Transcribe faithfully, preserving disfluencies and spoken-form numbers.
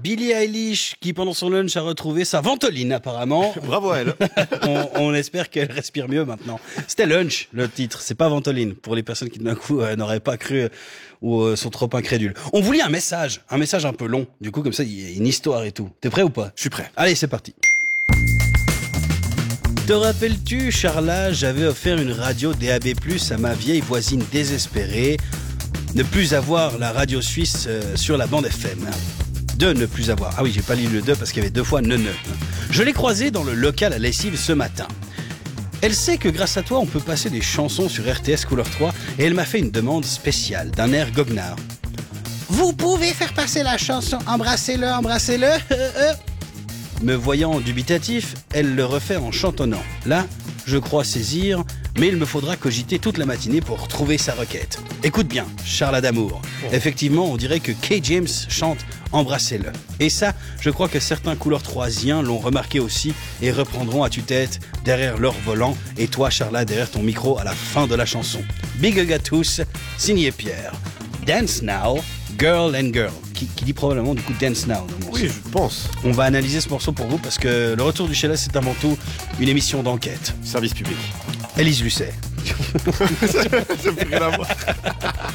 Billie Eilish qui pendant son lunch a retrouvé sa ventoline apparemment. Bravo à elle. on, on espère qu'elle respire mieux maintenant. C'était Lunch le titre, c'est pas ventoline pour les personnes qui d'un coup euh, n'auraient pas cru euh, ou euh, sont trop incrédules. On vous lit un message, un message un peu long. Du coup comme ça il y a une histoire et tout. T'es prêt ou pas? Je suis prêt. Allez, c'est parti. Te rappelles-tu, Charla, j'avais offert une radio D A B plus, à ma vieille voisine désespérée. Ne plus avoir la radio suisse euh, sur la bande F M. De ne plus avoir. Ah oui, j'ai pas lu le deux parce qu'il y avait deux fois ne ne. Je l'ai croisée dans le local à lessive ce matin. Elle sait que grâce à toi, on peut passer des chansons sur R T S Couleur trois et elle m'a fait une demande spéciale d'un air goguenard. Vous pouvez faire passer la chanson Embrassez-le, embrassez-le. Me voyant dubitatif, elle le refait en chantonnant. Là, je crois saisir, mais il me faudra cogiter toute la matinée pour trouver sa requête. Écoute bien, Charla d'amour. Oh. Effectivement, on dirait que Kay James chante Embrassez-le. Et ça, je crois que certains couleurs troisiens l'ont remarqué aussi et reprendront à tue-tête derrière leur volant et toi, Charla, derrière ton micro à la fin de la chanson. Big hug à tous, signé Pierre. Dance Now, Girl and Girl, qui, qui dit probablement du coup Dance Now. Oui, je pense. On va analyser ce morceau pour vous parce que le retour du Sheila, c'est avant tout une émission d'enquête. Service public. Élise Lucet. Ça fait rien à voir.